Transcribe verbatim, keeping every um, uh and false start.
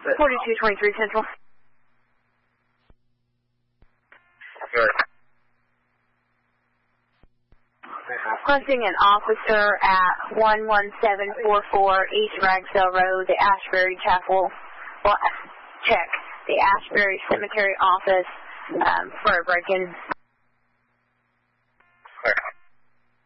forty-two twenty-three Central. Good. Requesting an officer at one one seven four four East Ragsdale Road, the Ashbury Chapel. Well, check the Ashbury Cemetery office um, for a break-in.